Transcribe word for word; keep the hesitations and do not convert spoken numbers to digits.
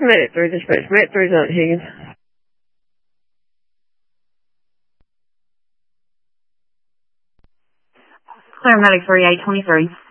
Medic three, dispatch. Medic three's out at Higgins. Clear Medic three, eight twenty-three.